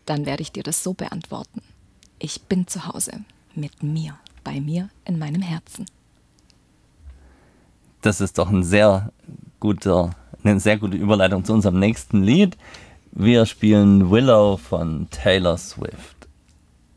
dann werde ich dir das so beantworten. Ich bin zu Hause, mit mir, bei mir in meinem Herzen. Das ist doch eine sehr gute Überleitung zu unserem nächsten Lied. Wir spielen Willow von Taylor Swift.